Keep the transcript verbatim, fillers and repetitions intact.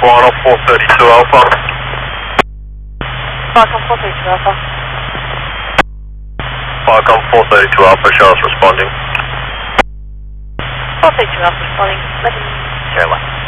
Toronto four thirty-two Alpha. Falcon four thirty-two Alpha. Falcon four thirty-two Alpha, Charles responding. four thirty-two Alpha responding, eleven zero one.